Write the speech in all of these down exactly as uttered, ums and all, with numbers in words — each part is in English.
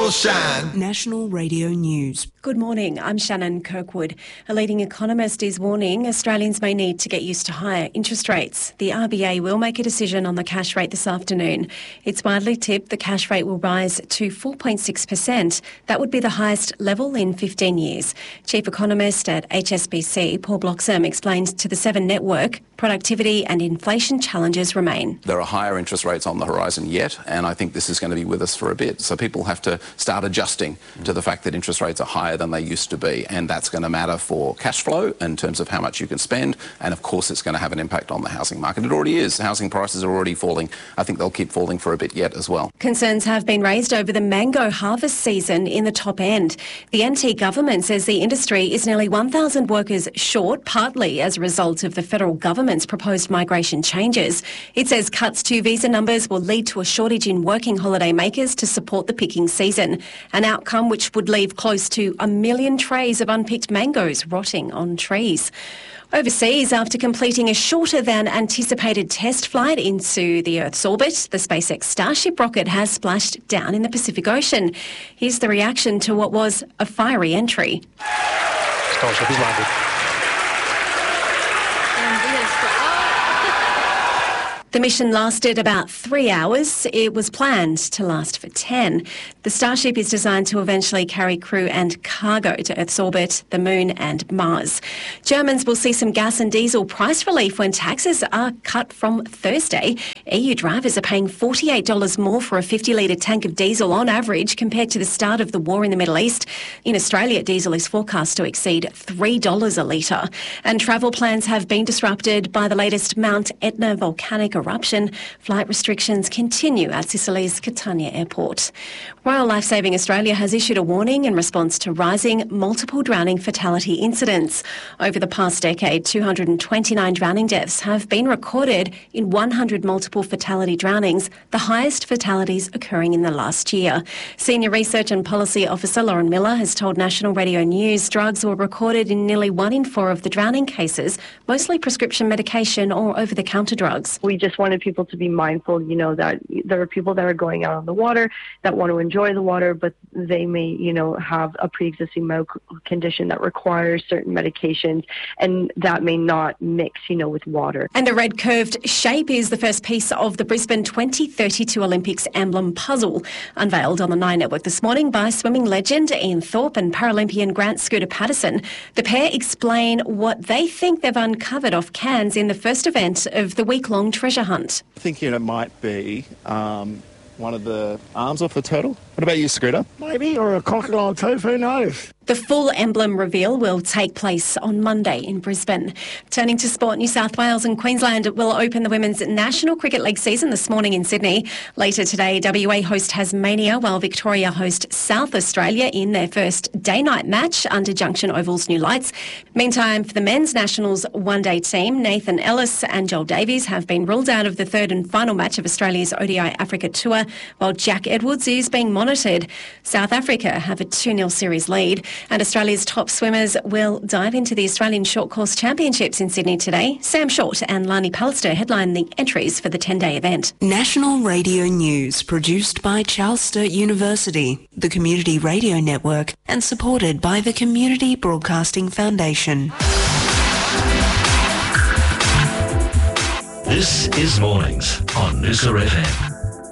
will shine. National Radio News. Good morning, I'm Shannon Kirkwood. A leading economist is warning Australians may need to get used to higher interest rates. The R B A will make a decision on the cash rate this afternoon. It's widely tipped the cash rate will rise to four point six percent. That would be the highest level in fifteen years. Chief Economist at H S B C, Paul Bloxham, explained to the Seven Network productivity and inflation challenges remain. There are higher interest rates on the horizon yet, and I think this is going to be with us for a bit. So people have to start adjusting to the fact that interest rates are higher than they used to be, and that's going to matter for cash flow in terms of how much you can spend, and of course it's going to have an impact on the housing market. It already is. Housing prices are already falling. I think they'll keep falling for a bit yet as well. Concerns have been raised over the mango harvest season in the top end. The N T government says the industry is nearly one thousand workers short, partly as a result of the federal government's proposed migration changes. It says cuts to visa numbers will lead to a shortage in working holiday makers to support the picking season, an outcome which would leave close to a million trays of unpicked mangoes rotting on trees. Overseas, after completing a shorter than anticipated test flight into the Earth's orbit, the SpaceX Starship rocket has splashed down in the Pacific Ocean. Here's the reaction to what was a fiery entry. Starship is landed. The mission lasted about three hours. It was planned to last for ten. The Starship is designed to eventually carry crew and cargo to Earth's orbit, the Moon and Mars. Germans will see some gas and diesel price relief when taxes are cut from Thursday. E U drivers are paying forty-eight dollars more for a fifty litre tank of diesel on average compared to the start of the war in the Middle East. In Australia, diesel is forecast to exceed three dollars a litre. And travel plans have been disrupted by the latest Mount Etna volcanic eruption. Flight restrictions continue at Sicily's Catania airport. Royal Lifesaving Australia has issued a warning in response to rising multiple drowning fatality incidents. Over the past decade, two hundred twenty-nine drowning deaths have been recorded in one hundred multiple fatality drownings, the highest fatalities occurring in the last year. Senior Research and Policy Officer Lauren Miller has told National Radio News drugs were recorded in nearly one in four of the drowning cases, mostly prescription medication or over-the-counter drugs. We just wanted people to be mindful, you know, that there are people that are going out on the water that want to enjoy the water, but they may, you know, have a pre-existing medical condition that requires certain medications, and that may not mix, you know, with water. And a red curved shape is the first piece of the Brisbane twenty thirty-two Olympics emblem puzzle, unveiled on the Nine Network this morning by swimming legend Ian Thorpe and Paralympian Grant Scooter Patterson. The pair explain what they think they've uncovered off Cairns in the first event of the week-long treasure hunt. Thinking it might be um, one of the arms off a turtle. What about you, Scooter? Maybe, or a crocodile tooth, who knows? The full emblem reveal will take place on Monday in Brisbane. Turning to sport, New South Wales and Queensland will open the Women's National Cricket League season this morning in Sydney. Later today, W A host Tasmania, while Victoria host South Australia in their first day-night match under Junction Oval's new lights. Meantime, for the men's Nationals one-day team, Nathan Ellis and Joel Davies have been ruled out of the third and final match of Australia's O D I Africa Tour, while Jack Edwards is being monitored. South Africa have a two nil series lead. And Australia's top swimmers will dive into the Australian Short Course Championships in Sydney today. Sam Short and Lani Pallister headline the entries for the ten-day event. National Radio News, produced by Charles Sturt University, the Community Radio Network, and supported by the Community Broadcasting Foundation. This is Mornings on Noosa F M.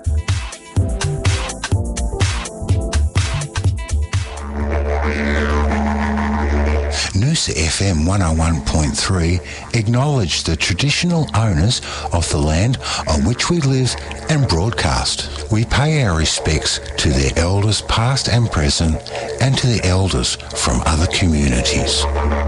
Noosa F M one oh one point three acknowledge the traditional owners of the land on which we live and broadcast. We pay our respects to their elders past and present and to the elders from other communities.